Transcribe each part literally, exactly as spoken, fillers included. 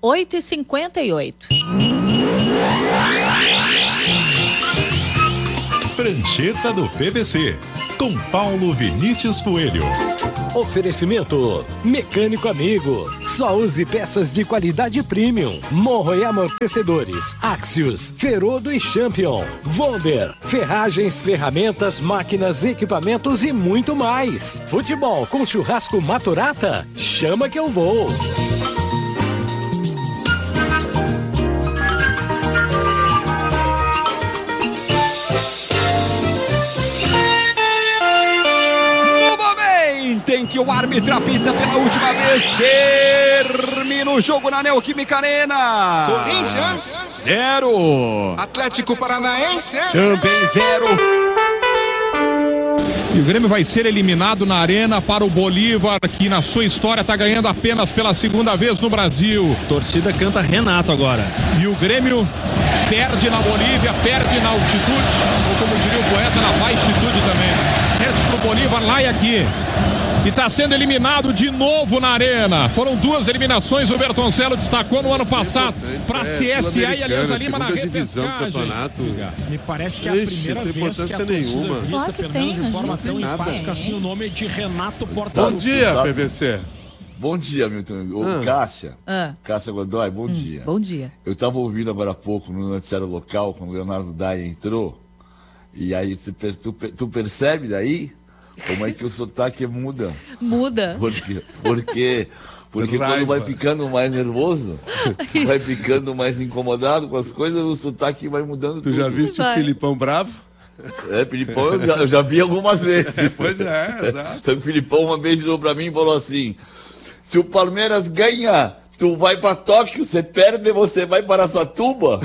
oito e cinquenta e oito. Prancheta do P V C, com Paulo Vinícius Coelho. Oferecimento Mecânico Amigo. Só use peças de qualidade premium. Morro e amortecedores, Axios, Ferodo e Champion. Vonder, ferragens, ferramentas, máquinas, equipamentos e muito mais. Futebol com churrasco Maturata? Chama que eu vou. Tem que o árbitro apita pela última vez. Termina o jogo na Neoquímica Arena. Corinthians zero. Atlético Paranaense também zero. E o Grêmio vai ser eliminado na Arena para o Bolívar, que na sua história está ganhando apenas pela segunda vez no Brasil. Torcida canta Renato agora. E o Grêmio perde na Bolívia, perde na altitude, ou como diria o poeta, na baixitude também. Perde para o Bolívar lá e aqui. E está sendo eliminado de novo na Arena. Foram duas eliminações, o Bertoncello destacou no ano passado para a C S A e Alianza Lima na repescagem. Me parece que é a primeira vez que a torcida nenhuma. Claro que tem, de forma tão enfática assim o nome de Renato Portaluppi. Bom dia, P V C. Bom dia, Milton. Ô, ah. Cássia. Ah. Cássia Godoy, bom hum, dia. Bom dia. Eu estava ouvindo agora há pouco no noticiário local, quando o Leonardo Daia entrou. E aí tu, tu percebe daí como é que o sotaque muda? Muda. Porque, porque, porque quando vai ficando mais nervoso, vai ficando mais incomodado com as coisas, o sotaque vai mudando. Tu tudo. já viste vai. o Filipão bravo? É, Filipão eu já, eu já vi algumas vezes. Pois é, exato. O Filipão uma vez virou pra mim e falou assim: se o Palmeiras ganha, tu vai pra Tóquio, você perde, você vai para Satuba.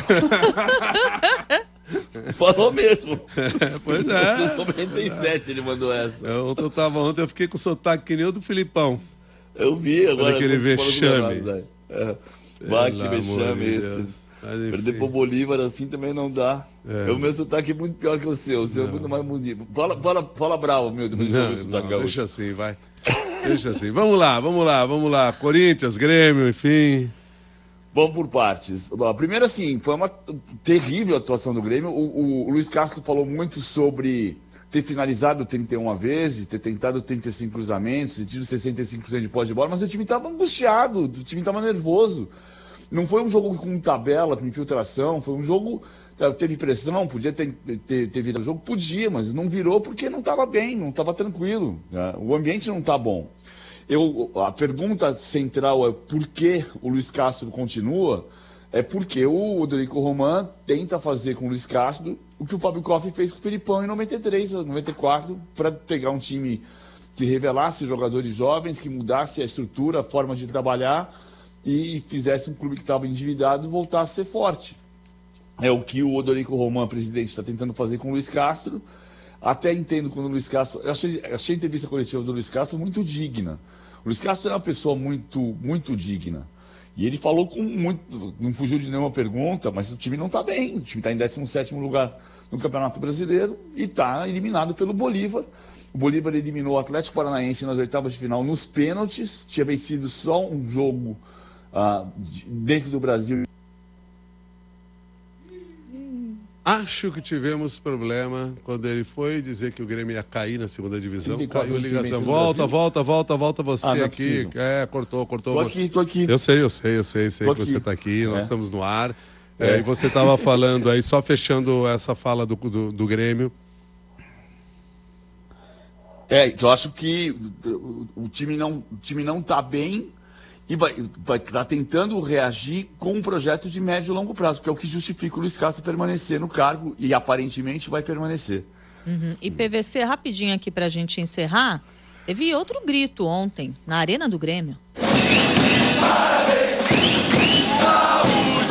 Falou mesmo. É, pois é. Em noventa e sete ele mandou essa. Eu, ontem, eu tava, ontem eu fiquei com o sotaque que nem o do Filipão. Eu vi agora. Aquele vexame. É. Bah, que vexame esse. Perder pro Bolívar assim também não dá. É. O meu sotaque é muito pior que o seu. O seu não. é muito mais bonito. Fala, fala, fala bravo, meu. Depois não, de não, não, deixa assim, vai. Deixa assim. Vamos lá, vamos lá, vamos lá. Corinthians, Grêmio, enfim. Vamos por partes. Primeiro, assim, foi uma terrível atuação do Grêmio. O, o, o Luiz Castro falou muito sobre ter finalizado trinta e uma vezes, ter tentado trinta e cinco cruzamentos, ter tido sessenta e cinco por cento de posse de bola, mas o time estava angustiado, o time estava nervoso. Não foi um jogo com tabela, com infiltração, foi um jogo... Teve pressão, podia ter, ter, ter virado o jogo? Podia, mas não virou porque não estava bem, não estava tranquilo. Né? O ambiente não está bom. Eu, a pergunta central é por que o Luiz Castro continua, é porque o Odorico Roman tenta fazer com o Luiz Castro o que o Fábio Koff fez com o Filipão em noventa e três, noventa e quatro, para pegar um time que revelasse jogadores jovens, que mudasse a estrutura, a forma de trabalhar e fizesse um clube que estava endividado voltar a ser forte. É o que o Odorico Roman, presidente, está tentando fazer com o Luiz Castro. Até entendo quando o Luiz Castro... Eu achei, achei a entrevista coletiva do Luiz Castro muito digna. O Luiz Castro é uma pessoa muito, muito digna. E ele falou com muito... Não fugiu de nenhuma pergunta, mas o time não está bem. O time está em décimo sétimo lugar no Campeonato Brasileiro e está eliminado pelo Bolívar. O Bolívar eliminou o Atlético Paranaense nas oitavas de final nos pênaltis. Tinha vencido só um jogo uh, dentro do Brasil. Acho que tivemos problema quando ele foi dizer que o Grêmio ia cair na segunda divisão. Caiu a ligação. Volta, volta, volta, volta você ah, aqui. É, cortou, cortou. Tô aqui, tô aqui. Eu sei, eu sei, eu sei, sei que aqui. Você está aqui, nós é. estamos no ar. É. É, e você estava falando aí, só fechando essa fala do, do, do Grêmio. É, eu acho que o time não, o time não está bem e vai vai estar tá tentando reagir com um projeto de médio e longo prazo, que é o que justifica o Luiz Castro permanecer no cargo e aparentemente vai permanecer. Uhum. E P V C, rapidinho aqui para a gente encerrar, teve outro grito ontem na Arena do Grêmio. Parabéns, saúde,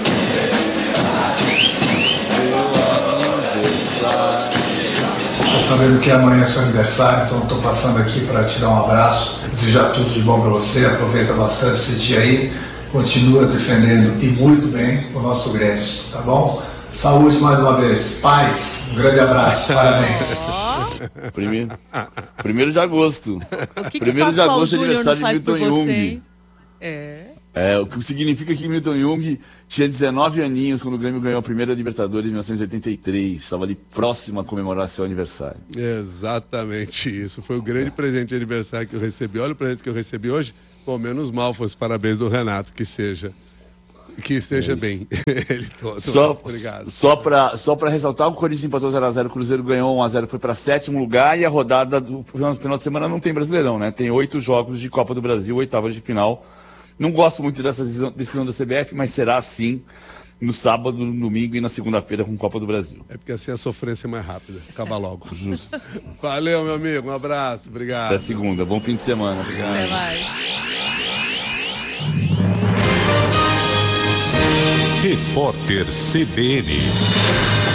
Estou sabendo que amanhã é seu aniversário, então estou passando aqui para te dar um abraço, desejar tudo de bom para você, aproveita bastante esse dia aí, continua defendendo e muito bem o nosso Grêmio, tá bom? Saúde mais uma vez, paz, um grande abraço, parabéns. Primeiro, primeiro de agosto. O que primeiro que de agosto é aniversário de Milton Jung. É. É, o que significa que Milton Jung tinha dezenove aninhos quando o Grêmio ganhou a primeira Libertadores em mil novecentos e oitenta e três. Estava ali próximo a comemorar seu aniversário. Exatamente isso. Foi o grande presente de aniversário que eu recebi. Olha o presente que eu recebi hoje. Bom, menos mal foi os parabéns do Renato, que seja. Que esteja é bem. Ele todo. Só, Obrigado. Só para só pra ressaltar, o Corinthians empatou zero a zero, o Cruzeiro ganhou um a zero, foi para sétimo lugar, e a rodada do final de semana não tem Brasileirão, né? Tem oito jogos de Copa do Brasil, oitavas de final. Não gosto muito dessa decisão, decisão da C B F, mas será assim no sábado, no domingo e na segunda-feira com Copa do Brasil. É porque assim a sofrência é mais rápida. Acaba logo. Justo. Valeu, meu amigo. Um abraço. Obrigado. Até segunda. Bom fim de semana. Obrigado. Até mais. Repórter C B N.